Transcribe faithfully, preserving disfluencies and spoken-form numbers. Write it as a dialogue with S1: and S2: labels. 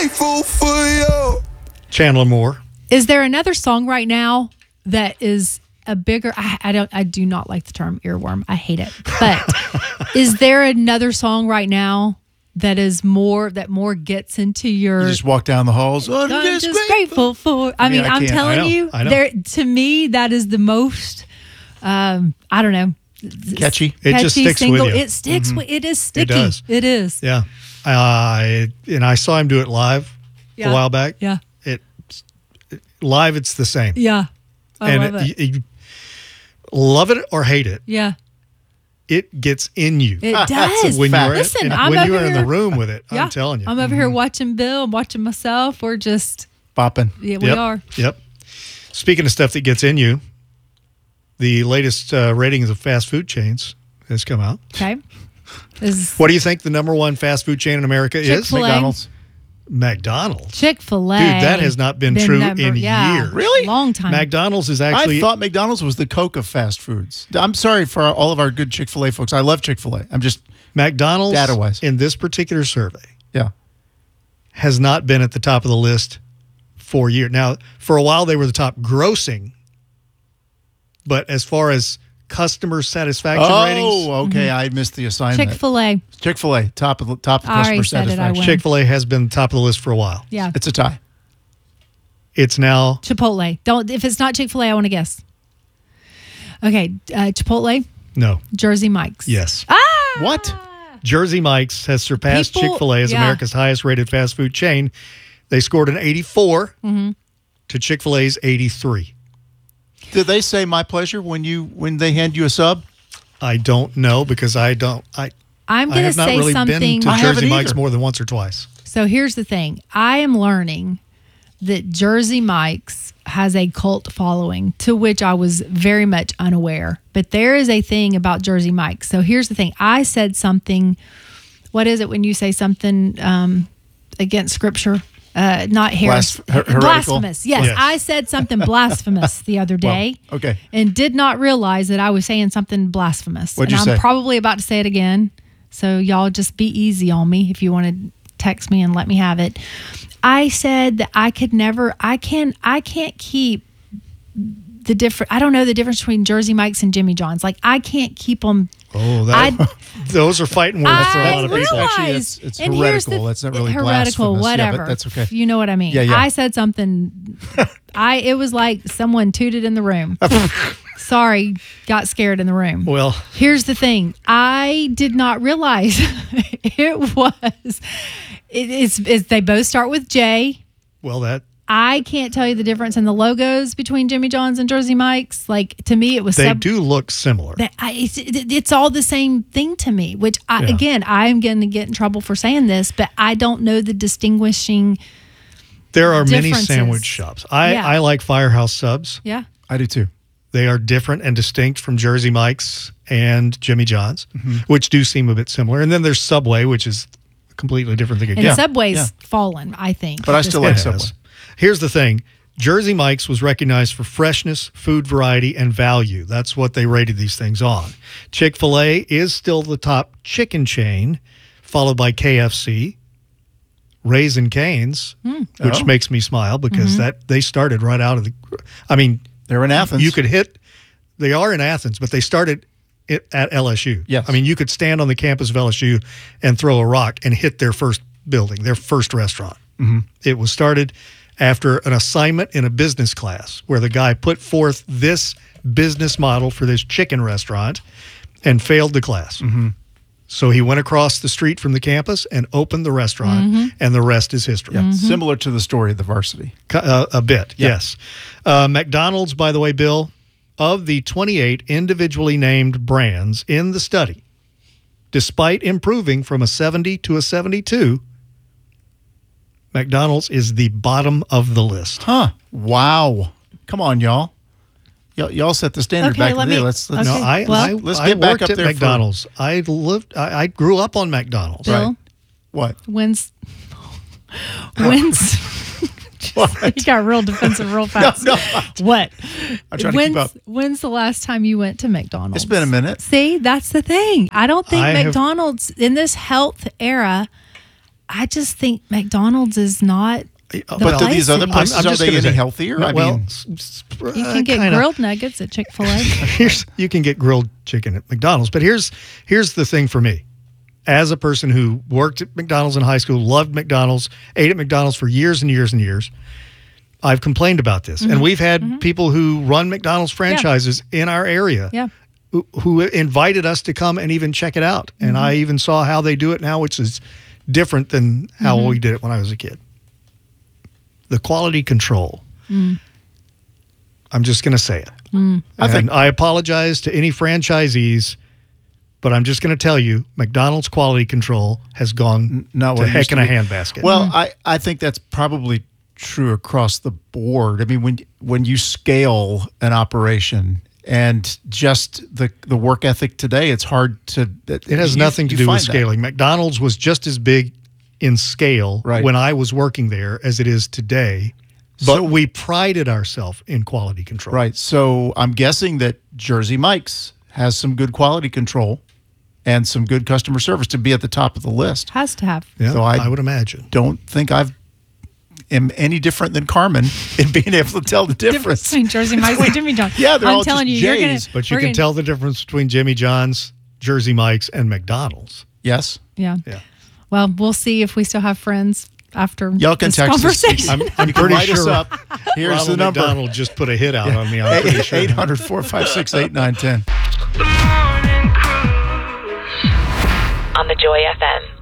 S1: grateful for you.
S2: Chandler Moore.
S3: Is there another song right now that is a bigger? I, I don't. I do not like the term earworm. I hate it. But is there another song right now that is more that more gets into your?
S4: You just walk down the halls. Oh, I'm,
S3: I'm
S4: just,
S3: just
S4: grateful.
S3: grateful for. I,
S4: I mean,
S3: mean,
S4: I
S3: I'm
S4: can't-
S3: telling
S2: I know,
S3: you,
S2: I know.
S3: there to me that is the most. Um, I don't know.
S4: Catchy.
S2: It just
S3: catchy
S2: sticks
S3: single.
S2: with you.
S3: It sticks.
S4: Mm-hmm.
S3: with It is sticky.
S2: does.
S3: It is.
S2: Yeah. Uh, and I saw him do it live
S3: Yeah.
S2: a while back.
S3: Yeah.
S2: It live, it's the same.
S3: Yeah. I
S2: and
S3: love it.
S2: You, you love it or hate it,
S3: Yeah.
S2: it gets in you.
S3: It does.
S2: when you're,
S3: Listen,
S2: in,
S3: I'm
S2: when
S3: over
S2: you're in the
S3: here-
S2: room with it,
S3: Yeah.
S2: I'm telling you.
S3: I'm over here watching Bill, I'm watching myself. We're just,
S4: Bopping.
S3: yeah, we
S2: Yep.
S3: are.
S2: Yep. Speaking of stuff that gets in you, the latest uh, ratings of fast food chains has come out.
S3: Okay. Is
S2: What do you think the number one fast food chain in America is?
S3: Chick-fil-A.
S4: McDonald's.
S2: McDonald's.
S3: Chick-fil-A.
S2: Dude, that has not been true in
S3: yeah,
S2: years.
S4: Really?
S3: Long time.
S2: McDonald's is actually
S4: I thought McDonald's was the Coke of fast foods. I'm sorry for all of our good Chick-fil-A folks. I love Chick-fil-A. I'm just,
S2: McDonald's
S4: Data-wise.
S2: in this particular survey
S4: yeah.
S2: has not been at the top of the list for years. Now, for a while they were the top grossing, but as far as customer satisfaction ratings,
S4: Oh, okay. I missed the assignment.
S3: Chick-fil-A.
S4: Chick-fil-A, top of the top of
S3: I already
S4: customer
S3: said it, I
S4: satisfaction.
S3: win.
S2: Chick-fil-A has been top of the list for a while.
S3: Yeah.
S4: It's a tie.
S2: It's now
S3: Chipotle. Don't, if it's not Chick-fil-A, I want to guess. Okay. Uh, Chipotle,
S2: no.
S3: Jersey Mike's.
S2: Yes.
S3: Ah!
S4: What?
S2: Jersey Mike's has surpassed
S3: People-
S2: Chick-fil-A as
S3: yeah.
S2: America's highest rated fast food chain. They scored an eighty-four
S3: Mm-hmm.
S2: to Chick-fil-A's eighty-three.
S4: Did they say my pleasure when you when they hand you a sub?
S2: I don't know because I don't I
S3: I'm
S2: I
S3: going to
S2: have not
S3: say
S2: really
S3: something.
S2: been to
S4: I haven't
S2: Jersey Mike's
S4: either.
S2: more than once or twice.
S3: So here's the thing. I am learning that Jersey Mike's has a cult following to which I was very much unaware. But there is a thing about Jersey Mike's. So here's the thing. I said something. What is it when you say something um, against Scripture? Uh, not heres-
S4: Blas- her- heretical?
S3: blasphemous. Yes,
S2: Yes.
S3: I said something blasphemous the other day.
S4: Well, okay.
S3: And did not realize that I was saying something blasphemous.
S4: What'd
S3: and
S4: you
S3: I'm
S4: say?
S3: probably about to say it again. So y'all just be easy on me if you want to text me and let me have it. I said that I could never I can I can't keep the different I don't know the difference between Jersey Mike's and Jimmy John's. Like I can't keep them.
S2: Oh, that, those are fighting words for a
S3: I
S2: lot of people.
S3: realize,
S4: Actually, it's- it's
S3: and here's
S4: heretical.
S3: the-
S4: That's not really
S3: heretical.
S4: blasphemous. Yeah, but
S3: Whatever.
S4: that's okay.
S3: You know what I mean?
S4: Yeah, yeah.
S3: I said something. I it was like someone tooted in the room. Sorry, got scared in the room.
S2: Well,
S3: Here's the thing. I did not realize it was. It, it's, it's they both start with J.
S2: well, that
S3: I can't tell you the difference in the logos between Jimmy John's and Jersey Mike's. Like to me, it was
S2: they
S3: sub-
S2: do look similar.
S3: that I, it's, it- it's all the same thing to me. Which I,
S2: Yeah.
S3: again, I'm going to get in trouble for saying this, but I don't know the distinguishing.
S2: There are many
S3: differences.
S2: sandwich shops. I,
S3: Yeah.
S2: I like Firehouse subs.
S3: Yeah,
S4: I do too.
S2: They are different and distinct from Jersey Mike's and Jimmy John's,
S4: Mm-hmm.
S2: which do seem a bit similar. And then there's Subway, which is a completely different thing
S3: and
S2: again.
S3: Subway's
S4: yeah.
S3: fallen. I think,
S4: But I
S3: at this
S4: still
S2: It
S4: like
S3: point.
S2: has.
S4: Subway.
S2: Here's the thing. Jersey Mike's was recognized for freshness, food variety, and value. That's what they rated these things on. Chick-fil-A is still the top chicken chain, followed by K F C, Raising Cane's, which
S4: Oh.
S2: makes me smile because that they started right out of the. I mean,
S4: They're in Athens.
S2: you could hit. They are in Athens, but they started it at L S U.
S4: Yes.
S2: I mean, you could stand on the campus of L S U and throw a rock and hit their first building, their first restaurant. Mm-hmm. It was started after an assignment in a business class where the guy put forth this business model for this chicken restaurant and failed the class. Mm-hmm. So he went across the street from the campus and opened the restaurant, and the rest is history.
S4: Yeah, similar to the story of the varsity.
S2: Uh, a bit,
S4: Yeah.
S2: yes. Uh, McDonald's, by the way, Bill, of the twenty-eight individually named brands in the study, despite improving from a seventy to a seventy-two, McDonald's is the bottom of the list.
S4: Huh. Wow. Come on, y'all. Y'all, y'all set the standard
S3: Okay,
S4: back in
S3: let
S4: the day.
S3: me-
S4: Let's, let's
S2: No,
S3: Okay,
S2: I,
S3: well-
S2: I,
S4: Let's
S2: I
S4: get back
S2: worked
S4: up
S2: at
S4: there for-
S2: McDonald's. I lived. I, I grew up on McDonald's.
S3: Bill,
S4: Right. What?
S3: when's when's you got real defensive real fast.
S4: No,
S3: What?
S4: I'm trying to
S3: when's,
S4: keep up.
S3: When's the last time you went to McDonald's?
S4: It's been a minute.
S3: See, that's the thing. I don't think
S2: I have-
S3: McDonald's in this health era. I just think McDonald's is not.
S2: Uh,
S3: The
S4: But do these
S3: place
S4: other
S3: anymore.
S4: places,
S2: I'm- I'm
S4: are
S2: just
S4: they
S2: gonna
S4: any
S2: say-
S4: healthier?
S2: No,
S4: I
S2: well,
S4: mean,
S2: s- s-
S3: You
S2: uh,
S3: can get
S2: kinda.
S3: grilled nuggets at Chick-fil-A.
S2: Here's you can get grilled chicken at McDonald's, but here's here's the thing for me. As a person who worked at McDonald's in high school, loved McDonald's, ate at McDonald's for years and years and years, I've complained about this.
S3: Mm-hmm.
S2: And we've had people who run McDonald's franchises in our area
S3: Yeah.
S2: who, who invited us to come and even check it out. And
S3: Mm-hmm.
S2: I even saw how they do it now, which is different than how
S3: Mm-hmm.
S2: we did it when I was a kid. The quality control.
S3: Mm.
S2: I'm just going to say it.
S3: Mm.
S4: I
S2: and
S4: think-
S2: I apologize to any franchisees, but I'm just going to tell you, McDonald's quality control has gone
S4: not
S2: to
S4: what it
S2: heck
S4: used
S2: in
S4: to
S2: a
S4: be.
S2: handbasket.
S4: Well, I, I think that's probably true across the board. I mean, when when you scale an operation and just the the work ethic today, it's hard to.
S2: it has
S4: you-
S2: nothing to
S4: you
S2: do with
S4: find that.
S2: scaling. McDonald's was just as big in scale
S4: Right.
S2: when I was working there as it is today, but
S4: So-
S2: we prided ourselves in quality control.
S4: Right. So I'm guessing that Jersey Mike's has some good quality control and some good customer service to be at the top of the list.
S3: Has to have.
S2: Yeah,
S4: So I-
S2: I would imagine.
S4: Don't think I've am any different than Carmen in being able to tell the difference.
S3: Between Jersey Mike's and Jimmy John's.
S4: Yeah, they're
S3: I'm
S4: all
S3: telling
S4: just
S3: you, you're gonna.
S4: J's,
S2: But you
S3: we're
S2: can
S3: gonna-
S2: tell the difference between Jimmy John's, Jersey Mike's, and McDonald's.
S4: Yes.
S3: Yeah.
S2: Yeah.
S3: Well, we'll see if we still have friends after
S4: Y'all can
S3: this
S4: text us.
S3: conversation.
S2: I'm, I'm
S4: You can
S2: pretty
S4: light us
S2: sure
S4: up. Here's
S2: Ronald
S4: the number.
S2: McDonald just put a hit out on me. I'm pretty sure.
S4: eight hundred, four five six, eight nine one zero.
S1: The morning cruise on the Joy F M.